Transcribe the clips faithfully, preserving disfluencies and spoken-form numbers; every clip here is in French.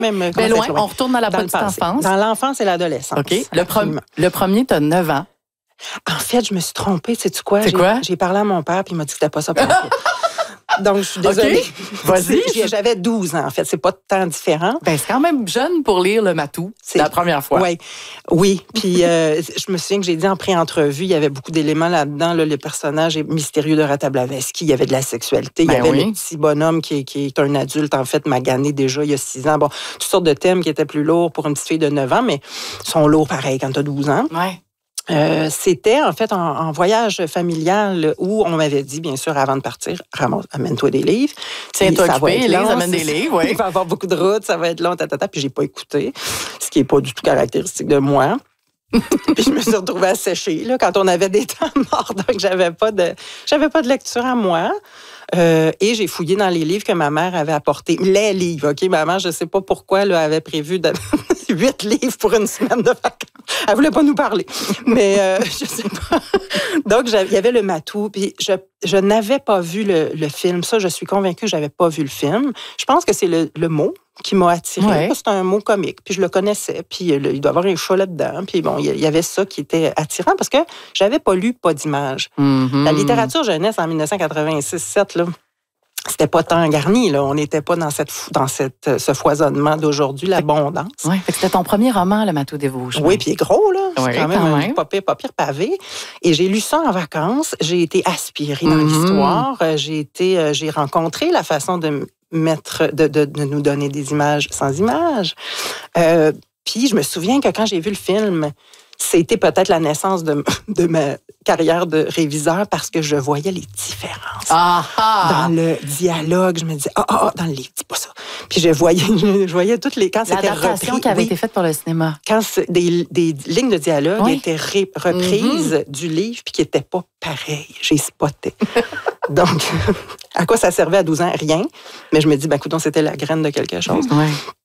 Même, ben loin, loin, on retourne dans la dans petite enfance. Dans l'enfance et l'adolescence. OK. Le, pre- le premier, tu as neuf ans. En fait, je me suis trompée. Sais-tu quoi? C'est quoi? J'ai parlé à mon père puis il m'a dit que c'était pas ça pour moi. Donc, je suis désolée. Okay. Vas-y. J'avais douze ans, en fait. C'est pas tant différent. Ben, c'est quand même jeune pour lire le Matou. C'est la première fois. Ouais. Oui. Puis, euh, je me souviens que j'ai dit en pré-entrevue, il y avait beaucoup d'éléments là-dedans. Là, le personnage mystérieux de Rata Blavatsky, il y avait de la sexualité. Ben il y avait oui. le petit bonhomme qui est, qui est un adulte, en fait, magané déjà il y a six ans. Bon, toutes sortes de thèmes qui étaient plus lourds pour une petite fille de neuf ans, mais sont lourds pareil quand tu as douze ans. Ouais. Euh, c'était en fait en, en voyage familial où on m'avait dit, bien sûr, avant de partir, ramasse, amène-toi des livres. Tiens-toi occupé, Élise, amène des livres, oui. Il va y avoir beaucoup de routes, ça va être long, tatata, puis j'ai pas écouté, ce qui est pas du tout caractéristique de moi. Puis je me suis retrouvée à sécher là, quand on avait des temps morts, donc j'avais pas de, j'avais pas de lecture à moi. Euh, et j'ai fouillé dans les livres que ma mère avait apportés. Les livres, OK? Ma mère, je ne sais pas pourquoi, elle avait prévu de... huit livres pour une semaine de vacances. Elle ne voulait pas nous parler. Mais euh, je ne sais pas. Donc, il y avait le Matou. Puis je, je n'avais pas vu le, le film. Ça, je suis convaincue que je n'avais pas vu le film. Je pense que c'est le, le mot qui m'a attirée. Ouais. C'est un mot comique. Puis je le connaissais. Puis le, il doit y avoir un chat là-dedans. Puis bon, il y avait ça qui était attirant parce que je n'avais pas lu Pas d'image. Mm-hmm. La littérature jeunesse en dix-neuf cent quatre-vingt-six sept, là, c'était pas tant garni, là. On n'était pas dans, cette, dans cette, ce foisonnement d'aujourd'hui, l'abondance. Oui, c'était ton premier roman, Le Matou des Vosges. Oui, puis il est gros, là. C'est oui, quand même quand un même. pas pire, pas pire pavé. Et j'ai lu ça en vacances. J'ai été aspirée dans Mm-hmm. l'histoire. J'ai été, j'ai rencontré la façon de mettre, de, de, de nous donner des images sans images. Euh, puis je me souviens que quand j'ai vu le film, c'était peut-être la naissance de, de ma carrière de réviseur parce que je voyais les différences. Ah, ah. Dans le dialogue, je me disais, ah, ah, ah, dans le livre, dis pas ça. Puis je voyais, je voyais toutes les... Quand c'était L'adaptation repris, qui avait oui, été faite pour le cinéma. Quand des, des lignes de dialogue oui. étaient ré, reprises mm-hmm. du livre puis qui n'étaient pas pareilles. J'ai spoté. Donc, à quoi ça servait à douze ans? Rien. Mais je me dis, ben, écoute, c'était la graine de quelque chose. Oui.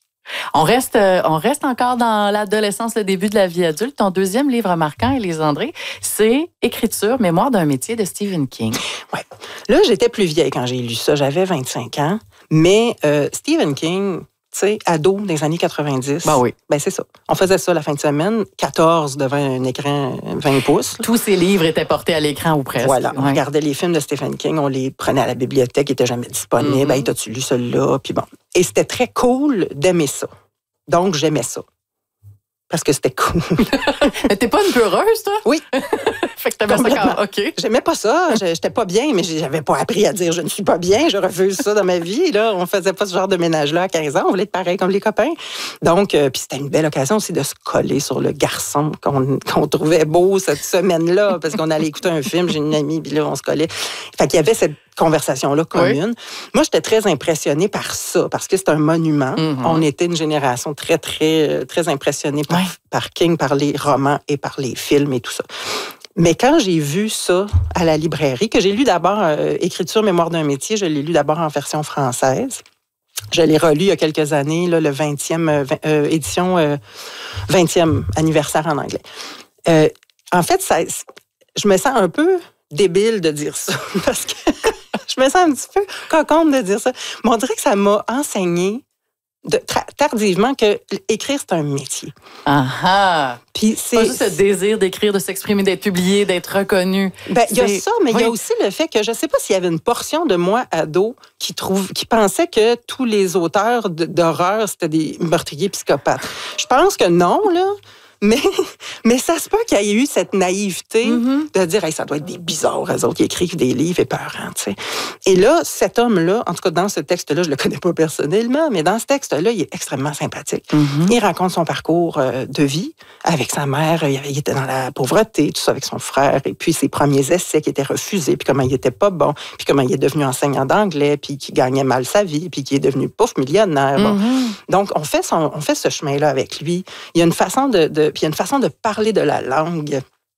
On reste, on reste encore dans l'adolescence, le début de la vie adulte. Ton deuxième livre marquant, Élise André, c'est Écriture, mémoire d'un métier de Stephen King. Oui. Là, j'étais plus vieille quand j'ai lu ça. J'avais vingt-cinq ans. Mais euh, Stephen King, tu sais, ado des années quatre-vingt-dix. Ben oui. Ben c'est ça. On faisait ça la fin de semaine, quatorze devant un écran vingt pouces. Tous ces livres étaient portés à l'écran ou presque. Voilà. On ouais. regardait les films de Stephen King, on les prenait à la bibliothèque, ils n'étaient jamais disponibles. Mm-hmm. Hey, t'as-tu lu celui-là? Puis bon. Et c'était très cool d'aimer ça. Donc, j'aimais ça. Parce que c'était cool. Mais t'es pas une peureuse, toi? Oui. Fait que t'aimais ça quand... OK. J'aimais pas ça. J'étais pas bien, mais j'avais pas appris à dire je ne suis pas bien, je refuse ça dans ma vie. Là, on faisait pas ce genre de ménage-là à quinze ans. On voulait être pareil comme les copains. Donc, euh, puis c'était une belle occasion aussi de se coller sur le garçon qu'on qu'on trouvait beau cette semaine-là, parce qu'on allait écouter un film. J'ai une amie, puis là, on se collait. Fait qu'il y avait cette conversation-là commune. Oui. Moi, j'étais très impressionnée par ça, parce que c'est un monument. Mm-hmm. On était une génération très, très, très impressionnée par, ouais. par King, par les romans et par les films et tout ça. Mais quand j'ai vu ça à la librairie, que j'ai lu d'abord euh, Écriture, mémoire d'un métier, je l'ai lu d'abord en version française. Je l'ai relu il y a quelques années, là, le vingtième euh, euh, édition, euh, vingtième anniversaire en anglais. Euh, en fait, ça, je me sens un peu débile de dire ça, parce que je me sens un petit peu coconne de dire ça. Mais on dirait que ça m'a enseigné de, tra- tardivement que écrire, c'est un métier. Ah ah! Puis c'est pas juste le désir d'écrire, de s'exprimer, d'être publié, d'être reconnu. Ben, il y a c'est... ça, mais il oui. y a aussi le fait que je ne sais pas s'il y avait une portion de moi, ado, qui, trouve, qui pensait que tous les auteurs d'horreur, c'était des meurtriers psychopathes. Je pense que non, là. Mais, mais ça se peut qu'il y ait eu cette naïveté mm-hmm. de dire hey, ça doit être des bizarres, eux autres qui écrivent des livres épeurants. Tu sais. Et là, cet homme-là, en tout cas dans ce texte-là, je ne le connais pas personnellement, mais dans ce texte-là, il est extrêmement sympathique. Mm-hmm. Il raconte son parcours de vie avec sa mère. Il était dans la pauvreté, tout ça avec son frère, et puis ses premiers essais qui étaient refusés, puis comment il n'était pas bon, puis comment il est devenu enseignant d'anglais, puis qu'il gagnait mal sa vie, puis qu'il est devenu pauvre millionnaire. Bon. Mm-hmm. Donc, on fait, son, on fait ce chemin-là avec lui. Il y a une façon de, de Puis il y a une façon de parler de la langue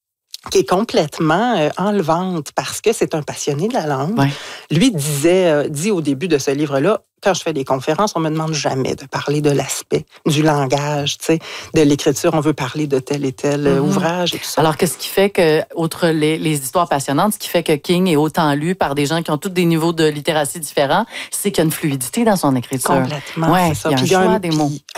qui est complètement euh, enlevante parce que c'est un passionné de la langue. Ouais. Lui disait, euh, dit au début de ce livre-là, quand je fais des conférences, on me demande jamais de parler de l'aspect du langage, tu sais, de l'écriture. On veut parler de tel et tel mm-hmm. ouvrage et tout ça. Alors, qu'est-ce qui fait que, outre les, les histoires passionnantes, ce qui fait que King est autant lu par des gens qui ont tous des niveaux de littératie différents, c'est qu'il y a une fluidité dans son écriture. Complètement, ouais, c'est ça. Il y a un puis choix un, des mots.